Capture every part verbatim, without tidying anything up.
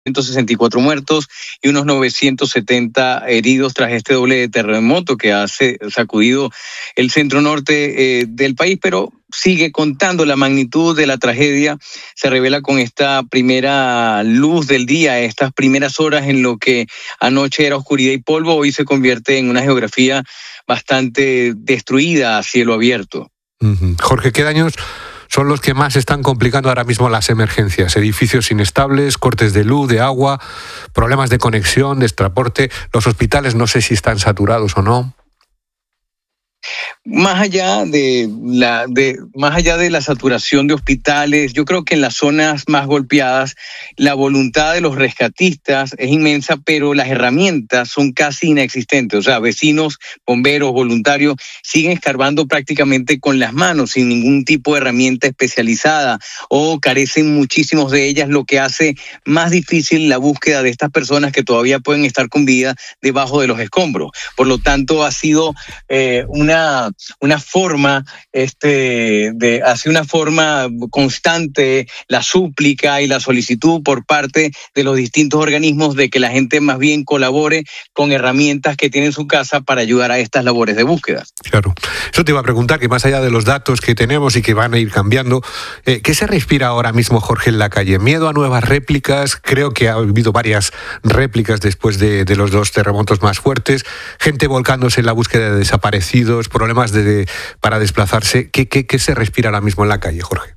ciento sesenta y cuatro muertos y unos novecientos setenta heridos tras este doble terremoto que ha sacudido el centro norte eh, del país, pero sigue contando la magnitud de la tragedia. Se revela con esta primera luz del día, estas primeras horas en lo que anoche era oscuridad y polvo, hoy se convierte en una geografía bastante destruida a cielo abierto. Uh-huh. Jorge, ¿qué daños son los que más están complicando ahora mismo las emergencias? Edificios inestables, cortes de luz, de agua, problemas de conexión, de transporte. Los hospitales no sé si están saturados o no. Más allá de la de más allá de la saturación de hospitales, yo creo que en las zonas más golpeadas la voluntad de los rescatistas es inmensa, pero las herramientas son casi inexistentes. O sea, vecinos, bomberos, voluntarios siguen escarbando prácticamente con las manos, sin ningún tipo de herramienta especializada, o carecen muchísimos de ellas, lo que hace más difícil la búsqueda de estas personas que todavía pueden estar con vida debajo de los escombros. Por lo tanto, ha sido eh, una Una, una forma, este, de, hace una forma constante la súplica y la solicitud por parte de los distintos organismos de que la gente más bien colabore con herramientas que tiene en su casa para ayudar a estas labores de búsqueda. Claro. Eso te iba a preguntar, que más allá de los datos que tenemos y que van a ir cambiando, eh, ¿qué se respira ahora mismo, Jorge, en la calle? ¿Miedo a nuevas réplicas? Creo que ha habido varias réplicas después de, de los dos terremotos más fuertes. Gente volcándose en la búsqueda de desaparecidos, problemas de, de, para desplazarse. ¿Qué, qué, ¿Qué se respira ahora mismo en la calle, Jorge?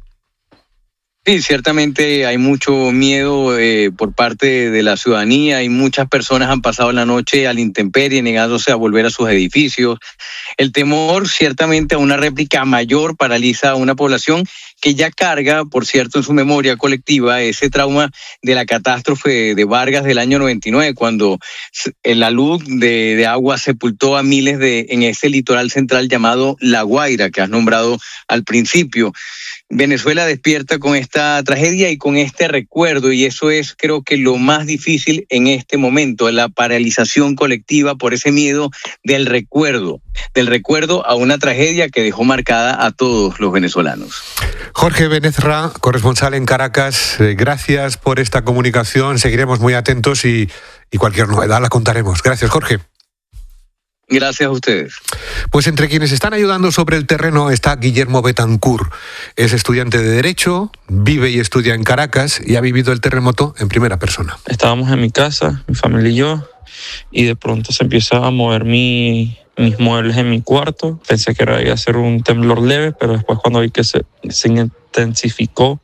Sí, ciertamente hay mucho miedo eh, por parte de la ciudadanía y muchas personas han pasado la noche a la intemperie, negándose a volver a sus edificios. El temor, ciertamente, a una réplica mayor paraliza a una población que ya carga, por cierto, en su memoria colectiva ese trauma de la catástrofe de Vargas del año noventa y nueve, cuando la luz de, de agua sepultó a miles de en ese litoral central llamado La Guaira, que has nombrado al principio. Venezuela despierta con esta tragedia y con este recuerdo, y eso es, creo que, lo más difícil en este momento, la paralización colectiva por ese miedo del recuerdo, del recuerdo a una tragedia que dejó marcada a todos los venezolanos. Jorge Benezra, corresponsal en Caracas, eh, gracias por esta comunicación, seguiremos muy atentos y, y cualquier novedad la contaremos. Gracias, Jorge. Gracias a ustedes. Pues entre quienes están ayudando sobre el terreno está Guillermo Betancourt. Es estudiante de Derecho, vive y estudia en Caracas y ha vivido el terremoto en primera persona. Estábamos en mi casa, mi familia y yo, y de pronto se empieza a mover mi, mis muebles en mi cuarto. Pensé que era, iba a ser un temblor leve, pero después cuando vi que se, se intensificó,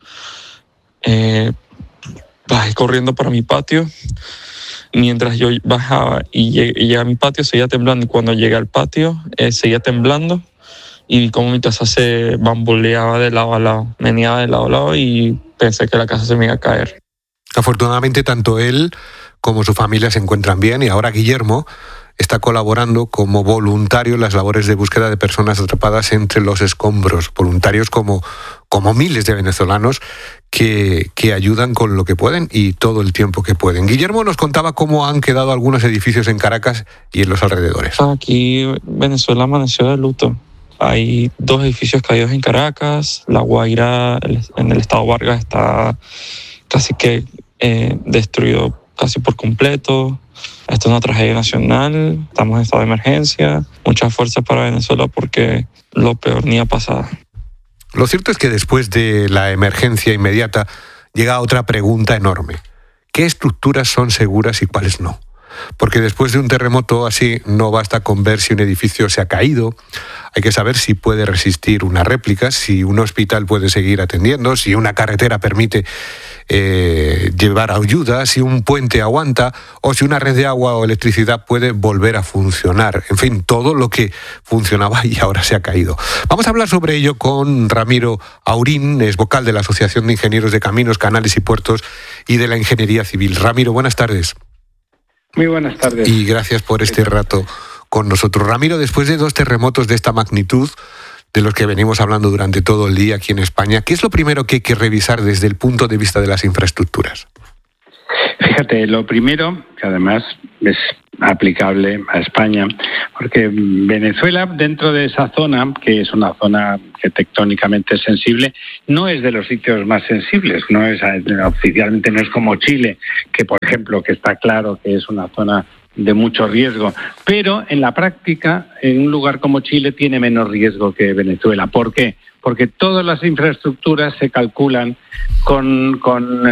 eh, bajé corriendo para mi patio. Mientras yo bajaba y llegué a mi patio, seguía temblando. Y cuando llegué al patio, eh, seguía temblando. Y vi cómo mi casa se bamboleaba de lado a lado. Meneaba de lado a lado y pensé que la casa se me iba a caer. Afortunadamente, tanto él como su familia se encuentran bien. Y ahora Guillermo está colaborando como voluntario en las labores de búsqueda de personas atrapadas entre los escombros. Voluntarios como, como miles de venezolanos que, que ayudan con lo que pueden y todo el tiempo que pueden. Guillermo nos contaba cómo han quedado algunos edificios en Caracas y en los alrededores. Aquí Venezuela amaneció de luto. Hay dos edificios caídos en Caracas. La Guaira, en el estado Vargas, está casi que eh, destruido casi por completo. Esto es una tragedia nacional, estamos en estado de emergencia. Mucha fuerza para Venezuela porque lo peor ni ha pasado. Lo cierto es que después de la emergencia inmediata llega otra pregunta enorme. ¿Qué estructuras son seguras y cuáles no? Porque después de un terremoto así no basta con ver si un edificio se ha caído, hay que saber si puede resistir una réplica, si un hospital puede seguir atendiendo, si una carretera permite eh, llevar ayuda, si un puente aguanta o si una red de agua o electricidad puede volver a funcionar. En fin, todo lo que funcionaba y ahora se ha caído. Vamos a hablar sobre ello con Ramiro Aurín, es vocal de la Asociación de Ingenieros de Caminos, Canales y Puertos y de la Ingeniería Civil. Ramiro, buenas tardes. Muy buenas tardes. Y gracias por este rato con nosotros. Ramiro, después de dos terremotos de esta magnitud, de los que venimos hablando durante todo el día aquí en España, ¿qué es lo primero que hay que revisar desde el punto de vista de las infraestructuras? Fíjate, lo primero, que además es aplicable a España, porque Venezuela, dentro de esa zona, que es una zona que tectónicamente es sensible, no es de los sitios más sensibles, no es oficialmente no es como Chile, que por ejemplo, que está claro que es una zona de mucho riesgo, pero en la práctica, en un lugar como Chile tiene menos riesgo que Venezuela. ¿Por qué? Porque todas las infraestructuras se calculan con, con,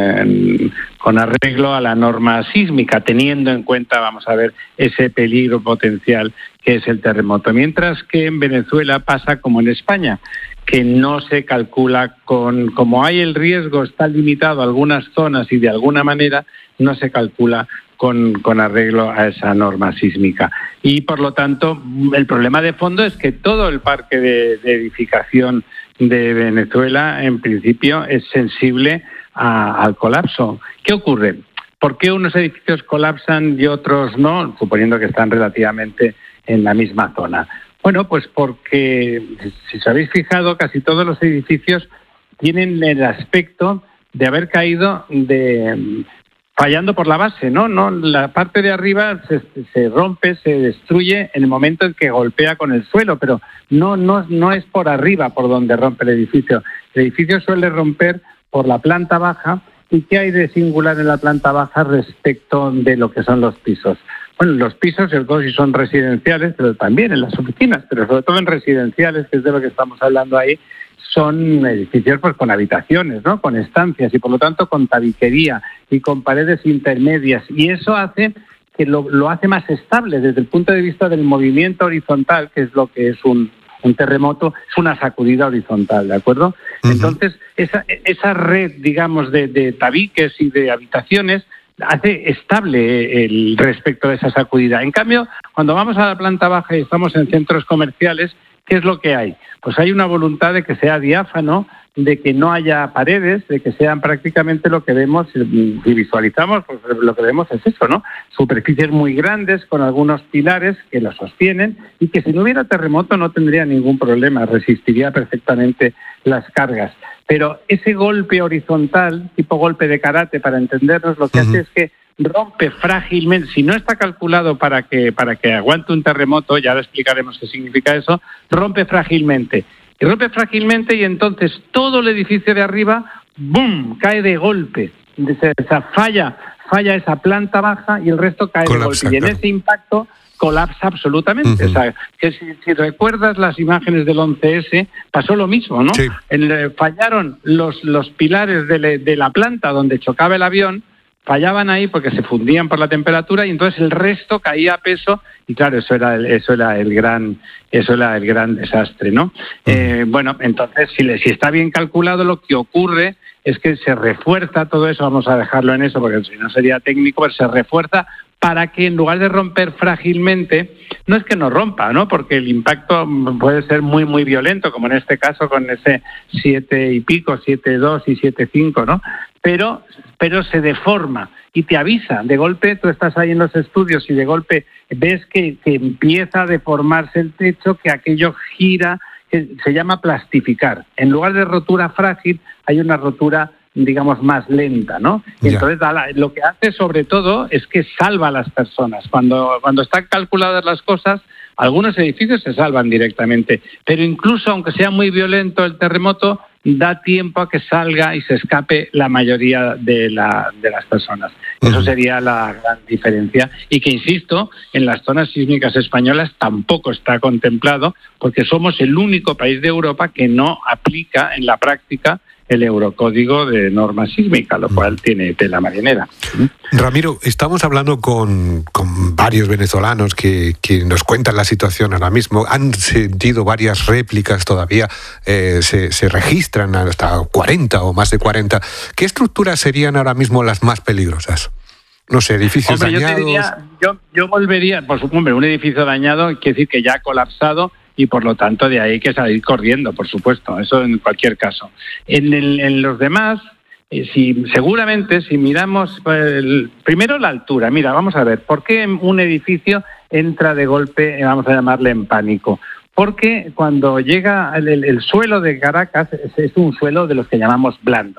eh, con arreglo a la norma sísmica, teniendo en cuenta, vamos a ver, ese peligro potencial que es el terremoto. Mientras que en Venezuela pasa como en España, que no se calcula con, como hay el riesgo, está limitado a algunas zonas y de alguna manera no se calcula Con, con arreglo a esa norma sísmica. Y, por lo tanto, el problema de fondo es que todo el parque de, de edificación de Venezuela, en principio, es sensible a, al colapso. ¿Qué ocurre? ¿Por qué unos edificios colapsan y otros no, suponiendo que están relativamente en la misma zona? Bueno, pues porque, si os habéis fijado, casi todos los edificios tienen el aspecto de haber caído de... fallando por la base, ¿no? No, la parte de arriba se, se rompe, se destruye en el momento en que golpea con el suelo, pero no, no, no es por arriba por donde rompe el edificio. El edificio suele romper por la planta baja. ¿Y qué hay de singular en la planta baja respecto de lo que son los pisos? Bueno, los pisos, sobre todo si son residenciales, pero también en las oficinas, pero sobre todo en residenciales, que es de lo que estamos hablando ahí, son edificios pues con habitaciones, ¿no? Con estancias y por lo tanto con tabiquería y con paredes intermedias, y eso hace que lo, lo hace más estable desde el punto de vista del movimiento horizontal, que es lo que es un, un terremoto, es una sacudida horizontal, ¿de acuerdo? Uh-huh. Entonces, esa, esa red, digamos, de, de tabiques y de habitaciones hace estable el respecto de esa sacudida. En cambio, cuando vamos a la planta baja y estamos en centros comerciales, ¿qué es lo que hay? Pues hay una voluntad de que sea diáfano, de que no haya paredes, de que sean prácticamente lo que vemos, si visualizamos, pues lo que vemos es eso, ¿no? Superficies muy grandes con algunos pilares que lo sostienen y que si no hubiera terremoto no tendría ningún problema, resistiría perfectamente las cargas. Pero ese golpe horizontal, tipo golpe de karate, para entendernos, lo que uh-huh. hace es que rompe frágilmente, si no está calculado para que para que aguante un terremoto, ya le explicaremos qué significa eso, rompe frágilmente. Y rompe frágilmente y entonces todo el edificio de arriba, ¡bum!, cae de golpe. O sea, falla, falla esa planta baja y el resto cae colapsa, de golpe. Y en claro. ese impacto colapsa absolutamente. Uh-huh. O sea, que si, si recuerdas las imágenes del once ese, pasó lo mismo, ¿no? Sí. En, fallaron los, los pilares de, le, de la planta donde chocaba el avión, fallaban ahí porque se fundían por la temperatura y entonces el resto caía a peso y claro, eso era el, eso era el gran eso era el gran desastre, ¿no? Uh-huh. Eh, bueno, entonces si, le, si está bien calculado, lo que ocurre es que se refuerza todo eso, vamos a dejarlo en eso porque si no sería técnico, pero se refuerza para que en lugar de romper frágilmente, no es que no rompa, ¿no? Porque el impacto puede ser muy, muy violento, como en este caso con ese siete y pico, siete dos y siete cinco, ¿no? Pero, pero se deforma y te avisa. De golpe tú estás ahí en los estudios y de golpe ves que, que empieza a deformarse el techo, que aquello gira, que se llama plastificar. En lugar de rotura frágil, hay una rotura, digamos, más lenta, ¿no? Y entonces lo que hace sobre todo es que salva a las personas. Cuando, cuando están calculadas las cosas, algunos edificios se salvan directamente, pero incluso aunque sea muy violento el terremoto, da tiempo a que salga y se escape la mayoría de, la, de las personas. Uh-huh. Eso sería la gran diferencia y que, insisto, en las zonas sísmicas españolas tampoco está contemplado porque somos el único país de Europa que no aplica en la práctica el Eurocódigo de norma sísmica, lo cual tiene tela marinera. Ramiro, estamos hablando con, con varios venezolanos que, que nos cuentan la situación ahora mismo. Han sentido varias réplicas todavía, eh, se, se registran hasta cuarenta o más de cuarenta. ¿Qué estructuras serían ahora mismo las más peligrosas? No sé, edificios Hombre, dañados. Yo, te diría, yo, yo volvería, por supuesto, un edificio dañado quiere decir que ya ha colapsado y por lo tanto de ahí hay que salir corriendo, por supuesto, eso en cualquier caso. En, el, en los demás, eh, si, seguramente si miramos, el, primero la altura, mira, vamos a ver, ¿por qué un edificio entra de golpe, vamos a llamarle en pánico? Porque cuando llega el, el, el suelo de Caracas es, es un suelo de los que llamamos blandos.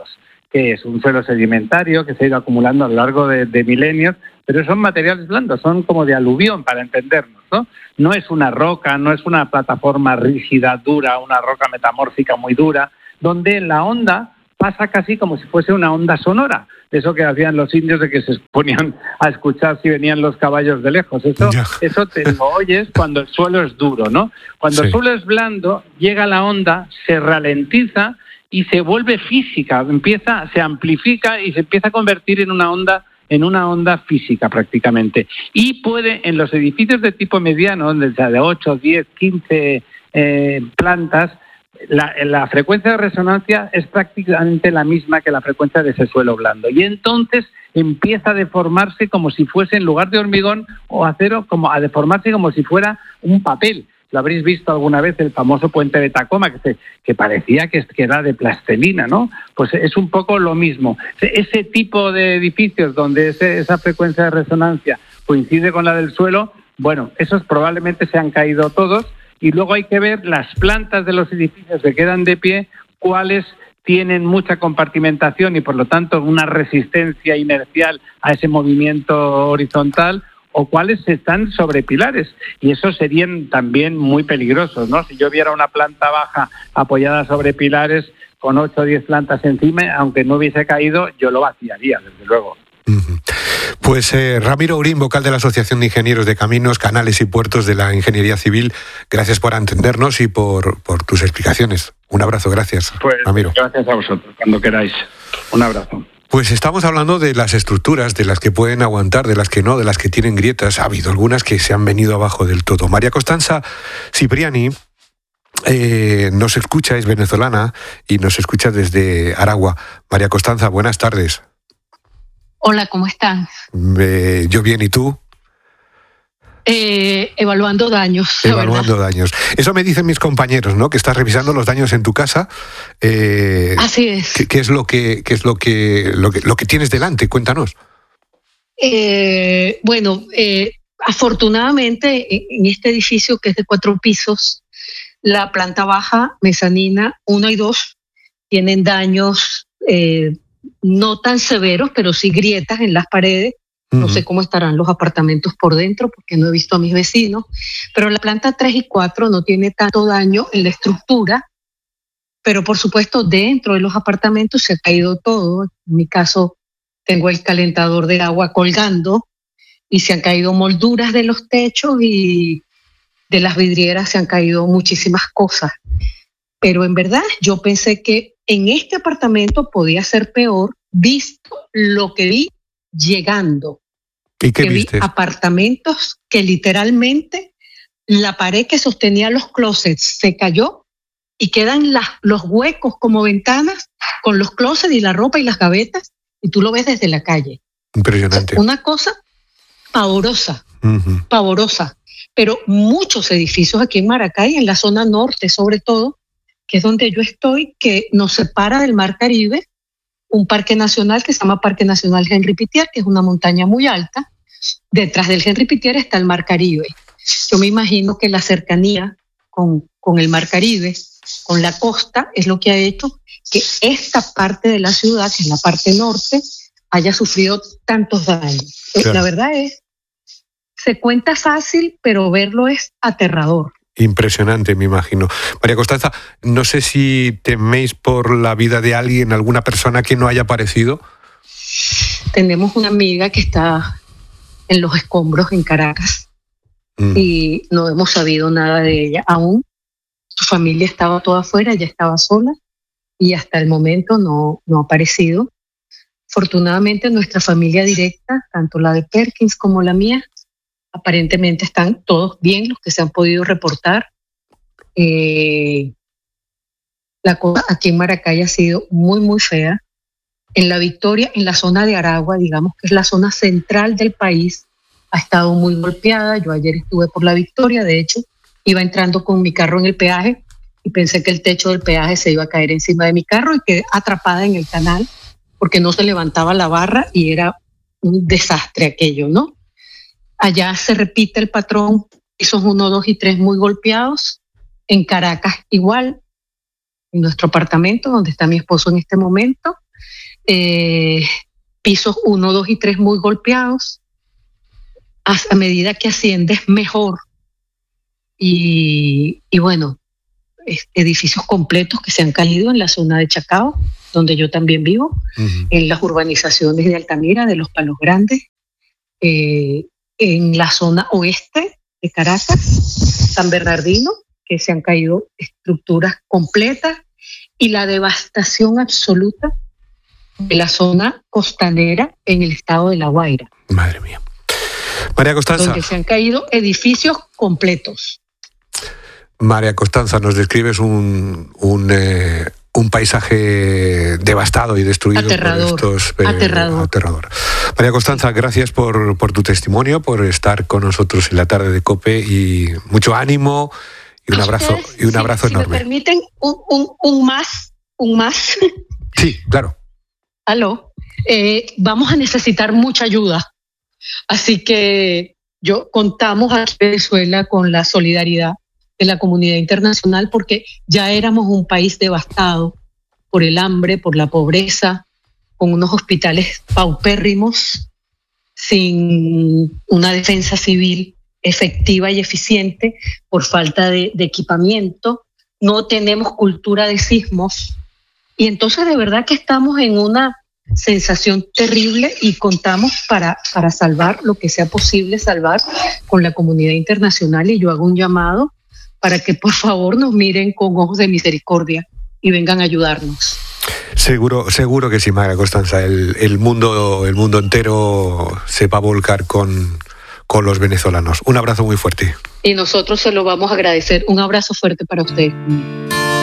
que es un suelo sedimentario que se ha ido acumulando a lo largo de, de milenios, pero son materiales blandos, son como de aluvión, para entendernos, ¿no? No es una roca, no es una plataforma rígida, dura, una roca metamórfica muy dura, donde la onda pasa casi como si fuese una onda sonora, eso que hacían los indios de que se ponían a escuchar si venían los caballos de lejos. Eso, eso te lo oyes cuando el suelo es duro, ¿no? Cuando sí. el suelo es blando, llega la onda, se ralentiza y se vuelve física, empieza, se amplifica y se empieza a convertir en una onda en una onda física prácticamente. Y puede, en los edificios de tipo mediano, de ocho, diez, quince eh, plantas, la, la frecuencia de resonancia es prácticamente la misma que la frecuencia de ese suelo blando. Y entonces empieza a deformarse como si fuese, en lugar de hormigón o acero, como a deformarse como si fuera un papel. Lo habréis visto alguna vez, el famoso puente de Tacoma, que, se, que parecía que, que era de plastelina, ¿no? Pues es un poco lo mismo. Ese tipo de edificios donde ese, esa frecuencia de resonancia coincide con la del suelo, bueno, esos probablemente se han caído todos, y luego hay que ver las plantas de los edificios que quedan de pie, cuáles tienen mucha compartimentación y por lo tanto una resistencia inercial a ese movimiento horizontal, o cuáles están sobre pilares, y esos serían también muy peligrosos, ¿no? Si yo viera una planta baja apoyada sobre pilares con ocho o diez plantas encima, aunque no hubiese caído, yo lo vaciaría, desde luego. Pues eh, Ramiro Aurín, vocal de la Asociación de Ingenieros de Caminos, Canales y Puertos de la Ingeniería Civil, gracias por atendernos y por, por tus explicaciones. Un abrazo, gracias, pues, Ramiro. Gracias a vosotros, cuando queráis. Un abrazo. Pues estamos hablando de las estructuras, de las que pueden aguantar, de las que no, de las que tienen grietas. Ha habido algunas que se han venido abajo del todo. María Costanza Cipriani eh, nos escucha, es venezolana y nos escucha desde Aragua. María Costanza, buenas tardes. Hola, ¿cómo están? Eh, yo bien, ¿y tú? Eh, evaluando daños. Evaluando daños. Eso me dicen mis compañeros, ¿no? Que estás revisando los daños en tu casa. Eh, Así es. ¿qué, qué es lo que, qué es lo que, lo que, lo que tienes delante? Cuéntanos. Eh, bueno, eh, afortunadamente en este edificio que es de cuatro pisos, la planta baja, mezanina uno y dos tienen daños eh, no tan severos, pero sí grietas en las paredes. No sé cómo estarán los apartamentos por dentro porque no he visto a mis vecinos, pero la planta tres y cuatro no tiene tanto daño en la estructura, pero por supuesto dentro de los apartamentos se ha caído todo. En mi caso tengo el calentador de agua colgando y se han caído molduras de los techos y de las vidrieras se han caído muchísimas cosas. Pero en verdad yo pensé que en este apartamento podía ser peor visto lo que vi llegando. ¿Y qué que viste? Vi apartamentos que literalmente la pared que sostenía los closets se cayó y quedan las, los huecos como ventanas con los closets y la ropa y las gavetas y tú lo ves desde la calle. Impresionante. O sea, una cosa pavorosa, uh-huh. pavorosa. Pero muchos edificios aquí en Maracay, en la zona norte sobre todo, que es donde yo estoy, que nos separa del Mar Caribe, un parque nacional que se llama Parque Nacional Henri Pittier, que es una montaña muy alta. Detrás del Henri Pittier está el Mar Caribe. Yo me imagino que la cercanía con, con el Mar Caribe, con la costa, es lo que ha hecho que esta parte de la ciudad, que es la parte norte, haya sufrido tantos daños. Claro. La verdad es, se cuenta fácil, pero verlo es aterrador. Impresionante, me imagino. María Costanza, no sé si teméis por la vida de alguien, alguna persona que no haya aparecido. Tenemos una amiga que está en los escombros en Caracas mm. y no hemos sabido nada de ella aún. Su familia estaba toda afuera, ella estaba sola y hasta el momento no, no ha aparecido. Afortunadamente nuestra familia directa, tanto la de Perkins como la mía, aparentemente están todos bien, los que se han podido reportar. Eh, la cosa aquí en Maracay ha sido muy, muy fea. En La Victoria, en la zona de Aragua, digamos que es la zona central del país, ha estado muy golpeada. Yo ayer estuve por La Victoria, de hecho, iba entrando con mi carro en el peaje y pensé que el techo del peaje se iba a caer encima de mi carro y quedé atrapada en el canal porque no se levantaba la barra y era un desastre aquello, ¿no? Allá se repite el patrón, pisos uno, dos y tres muy golpeados. En Caracas igual, en nuestro apartamento donde está mi esposo en este momento. eh, pisos uno, dos y tres muy golpeados. A, a medida que asciendes, mejor. Y, y bueno, edificios completos que se han caído en la zona de Chacao, donde yo también vivo, uh-huh. en las urbanizaciones de Altamira, de Los Palos Grandes, eh, en la zona oeste de Caracas, San Bernardino, que se han caído estructuras completas, y la devastación absoluta de la zona costanera en el estado de La Guaira. Madre mía. María Constanza. Donde se han caído edificios completos. María Constanza, nos describes un, un, eh, un paisaje devastado y destruido aterrador, por estos... Eh, aterrador. aterrador. María Constanza, gracias por, por tu testimonio, por estar con nosotros en la tarde de COPE, y mucho ánimo y un abrazo, y un abrazo si, enorme. Si me permiten un, un, un más, un más. Sí, claro. Aló. Eh, vamos a necesitar mucha ayuda. Así que yo contamos aquí en Venezuela con la solidaridad de la comunidad internacional, porque ya éramos un país devastado por el hambre, por la pobreza, con unos hospitales paupérrimos, sin una defensa civil efectiva y eficiente, por falta de, de equipamiento. No tenemos cultura de sismos. Y entonces de verdad que estamos en una sensación terrible, y contamos para, para salvar lo que sea posible salvar con la comunidad internacional. Y yo hago un llamado para que por favor nos miren con ojos de misericordia y vengan a ayudarnos. Seguro, seguro que sí, María Constanza. El, el mundo, el mundo entero se va a volcar con, con los venezolanos. Un abrazo muy fuerte. Y nosotros se lo vamos a agradecer. Un abrazo fuerte para ustedes.